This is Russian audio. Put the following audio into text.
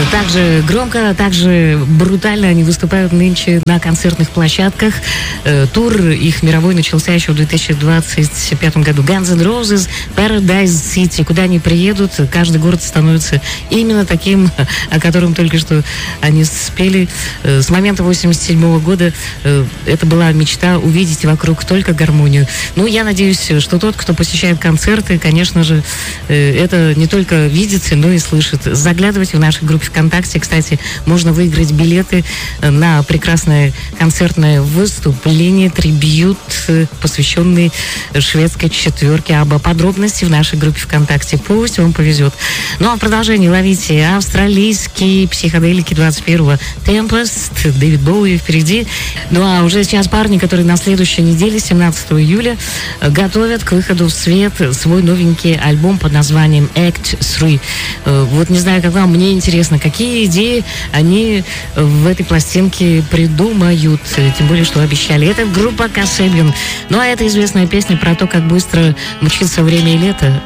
Также громко, также брутально они выступают нынче на концертных площадках. Тур их мировой начался еще в 2025 году. Guns N' Roses, Paradise City. Куда они приедут, каждый город становится именно таким, о котором только что они спели. С момента 87 года это была мечта увидеть вокруг только гармонию. Ну, я надеюсь, что тот, кто посещает концерты, конечно же, это не только видит, но и слышит. Заглядывайте в нашей группе ВКонтакте. Кстати, можно выиграть билеты на прекрасное концертное выступление, трибьют, посвященный шведской четверке ABBA. Подробности в нашей группе ВКонтакте. Пусть вам повезет. Ну, а в продолжении ловите австралийские психоделики 21-го Tempest, Дэвид Боуи впереди. Ну, а уже сейчас парни, которые на следующей неделе, 17 июля, готовят к выходу в свет свой новенький альбом под названием Act 3. Вот не знаю, как вам, мне интересно, какие идеи они в этой пластинке придумают, тем более, что обещали. Это группа Kasabian. Ну, а это известная песня про то, как быстро мчится время и лето.